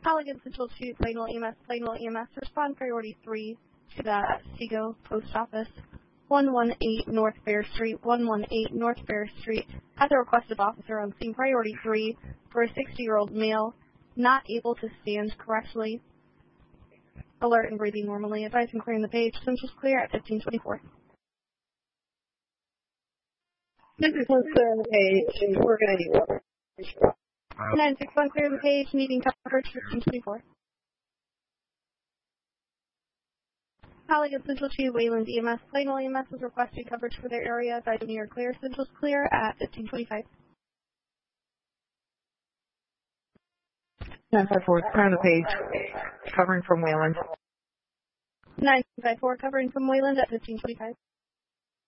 Halligan Central to Plainville EMS, respond priority 3 to the Seago Post Office, 118 North Fair Street, 118 North Fair Street, has a requested officer on scene priority 3 for a 60-year-old male not able to stand correctly, alert and breathing normally, advising clearing the page, Central's clear at 1524. This is clear the page, we're going to need water. 961 clear the page, needing coverage 1524. Halligan Central to Wayland EMS, Plainville EMS is requesting coverage for their area, advising you are clear, Central's clear at 1525. 954, clear the page, covering from Wayland. 954 covering from Wayland at 1525.